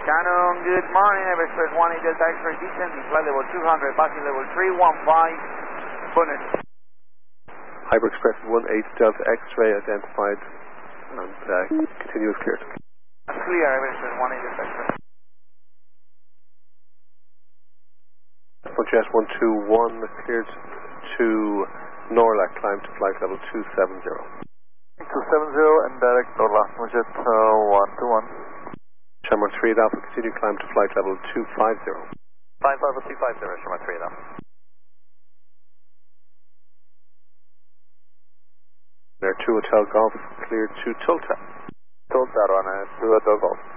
Canon, good morning. Everest 1 Delta X-ray descent, flight level 200, passing level 315, bonnet. Hyper Express 18 Delta X-ray identified and continuous cleared. Clear, Everest 1 Delta X-ray. Jet 121 cleared to Norlac, climb to flight level 270. 270 and direct Norlac, Jet 121. Shamrock 3 at Alpha, continue climb to flight level 250. 250, Shamrock 3 at Alpha. Air 2 Hotel Golf, cleared to Tulta. Tulta, 2 Hotel Golf.